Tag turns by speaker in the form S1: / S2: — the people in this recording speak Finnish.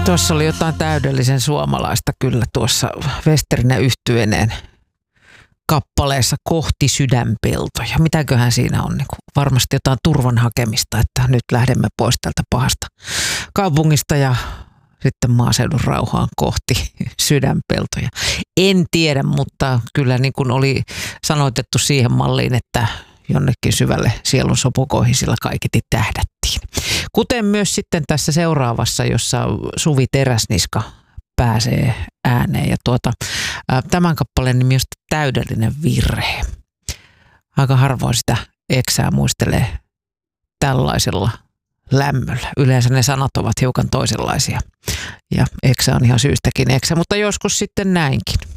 S1: Tuossa oli jotain täydellisen suomalaista kyllä tuossa Westerinä Yhtyeineen kappaleessa Kohti sydänpeltoja. Mitäköhän siinä on? Niin varmasti jotain turvan hakemista, että nyt lähdemme pois tältä pahasta kaupungista ja sitten maaseudun rauhaan kohti sydänpeltoja. En tiedä, mutta kyllä niin kuin oli sanoitettu siihen malliin, että jonnekin syvälle sielun sopukoihin sillä kaiketi tähdättiin. Kuten myös sitten tässä seuraavassa, jossa Suvi Teräsniska pääsee ääneen. Ja tämän kappaleen nimi on Täydellinen virhe. Aika harvoin sitä eksää muistelee tällaisella lämmöllä. Yleensä ne sanat ovat hiukan toisenlaisia. Ja eksä on ihan syystäkin eksä, mutta joskus sitten näinkin.